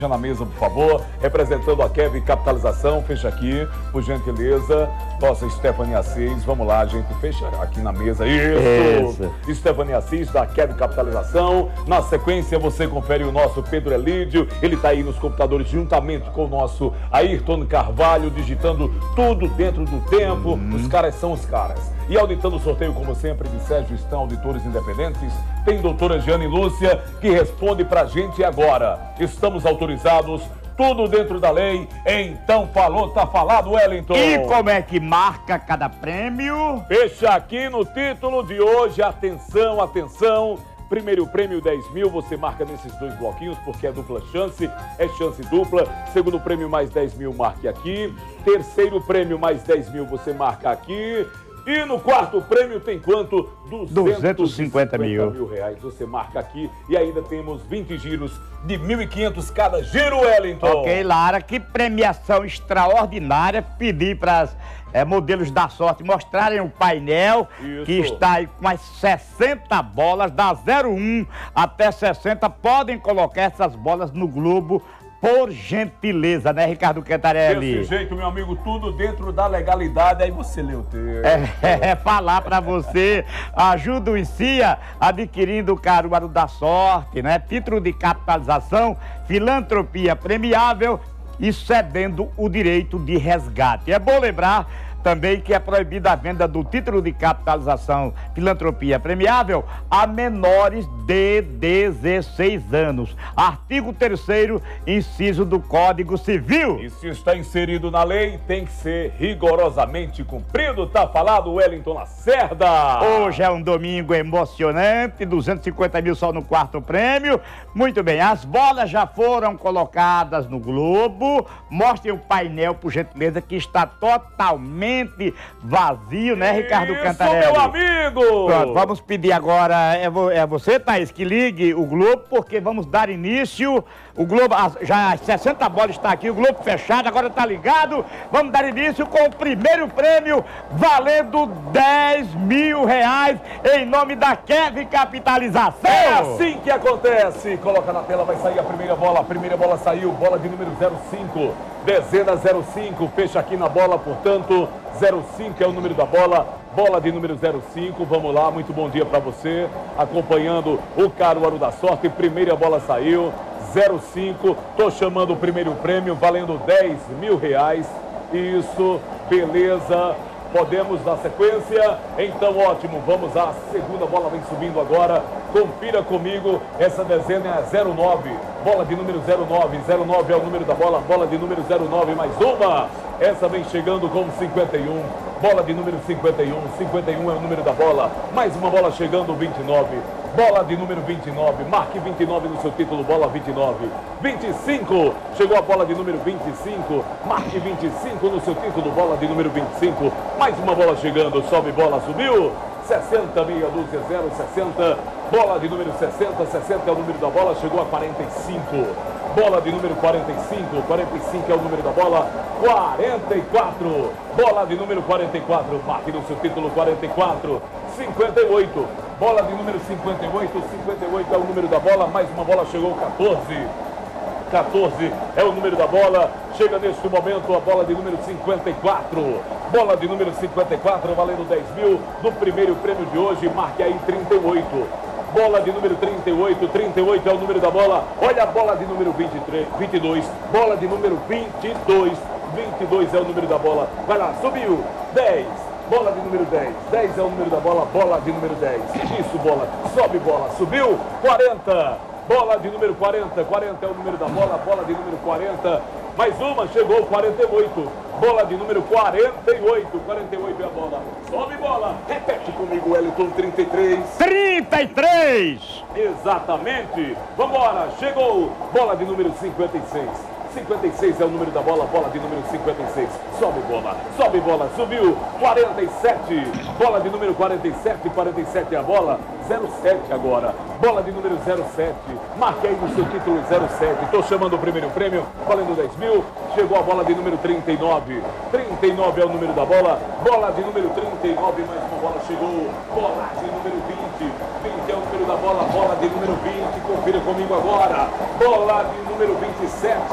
Na mesa, por favor, representando a Kevin Capitalização, fecha aqui, por gentileza, nossa Stephanie Assis, vamos lá, gente, fecha aqui na mesa, isso. Stephanie Assis, da Kevin Capitalização, na sequência você confere o nosso Pedro Elídio, ele tá aí nos computadores juntamente com o nosso Ayrton Carvalho, digitando tudo dentro do tempo, os caras são os caras. E auditando o sorteio, como sempre, de Sérgio Estão, auditores independentes, tem doutora Jane Lúcia, que responde pra gente agora. Estamos autorizados, tudo dentro da lei, então falou, tá falado, Wellington. E como é que marca cada prêmio? Fecha aqui no título de hoje, atenção, atenção. Primeiro prêmio 10 mil, você marca nesses dois bloquinhos, porque é dupla chance, é chance dupla. Segundo prêmio mais 10 mil, marque aqui. Terceiro prêmio mais 10 mil, você marca aqui. E no quarto prêmio tem quanto? 250 mil reais. Você marca aqui e ainda temos 20 giros de 1.500 cada giro, Wellington. Ok, Lara, que premiação extraordinária. Pedir para modelos da sorte mostrarem o painel. Isso. Que está aí com as 60 bolas, da 01 até 60. Podem colocar essas bolas no Globo. Por gentileza, né, Ricardo Cantarelli? Desse jeito, meu amigo, tudo dentro da legalidade, aí você lê o texto. Falar pra você, ajuda o ICIA adquirindo o Caruaru da Sorte, né? Título de capitalização, filantropia premiável e cedendo o direito de resgate. É bom lembrar também que é proibida a venda do título de capitalização filantropia premiável a menores de 16 anos. Artigo 3º, inciso do Código Civil. E se está inserido na lei, tem que ser rigorosamente cumprido. Tá falado, Wellington Lacerda. Hoje é um domingo emocionante, 250 mil só no quarto prêmio. Muito bem, as bolas já foram colocadas no Globo. Mostrem o painel, por gentileza, que está totalmente vazio, né, Ricardo Cantarelli? Isso, meu amigo! Pronto, vamos pedir agora, é você, Thaís, que ligue o Globo, porque vamos dar início. O Globo, já as 60 bolas está aqui, o Globo fechado, agora está ligado. Vamos dar início com o primeiro prêmio, valendo 10 mil reais, em nome da Kevin Capitalização. É assim que acontece. Coloca na tela, vai sair a primeira bola saiu, bola de número 05, dezena 05, fecha aqui na bola, portanto, 05 é o número da bola, bola de número 05, vamos lá, muito bom dia para você, acompanhando o Caruaru da Sorte, primeira bola saiu, 05, tô chamando o primeiro prêmio, valendo 10 mil reais, isso, beleza, podemos dar sequência, então ótimo, vamos à segunda bola, vem subindo agora, confira comigo, essa dezena é a 09, bola de número 09, 09 é o número da bola, bola de número 09, mais uma, essa vem chegando com 51, bola de número 51, 51 é o número da bola, mais uma bola chegando, 29, bola de número 29, marque 29 no seu título, bola 29, 25, chegou a bola de número 25, marque 25 no seu título, bola de número 25, mais uma bola chegando, sobe bola, subiu, 60, meia dúzia, 0, 60, bola de número 60, 60 é o número da bola, chegou a 45, bola de número 45, 45 é o número da bola, 44, bola de número 44, marque no seu título, 44, 58, bola de número 58, 58 é o número da bola, mais uma bola chegou, 14, 14 é o número da bola, chega neste momento a bola de número 54, bola de número 54, valendo 10 mil, do primeiro prêmio de hoje, marque aí 38, bola de número 38, 38 é o número da bola, olha a bola de número 23, 22, bola de número 22, 22 é o número da bola, vai lá, subiu, 10, bola de número 10, 10 é o número da bola, bola de número 10, isso bola, sobe bola, subiu, 40, bola de número 40, 40 é o número da bola, bola de número 40, mais uma, chegou 48, bola de número 48, 48 é a bola, sobe bola, repete comigo, Wellington, 33. 33! Exatamente, vambora, chegou, bola de número 56. 56 é o número da bola, bola de número 56, sobe bola, subiu, 47, bola de número 47, 47 é a bola, 07 agora, bola de número 07, marque aí no seu título 07, estou chamando o primeiro prêmio, valendo 10 mil, chegou a bola de número 39, 39 é o número da bola, bola de número 39, mais uma bola chegou, bola de número 20, 20 é o número da bola, bola de número 20, confira comigo agora. Bola de número 27.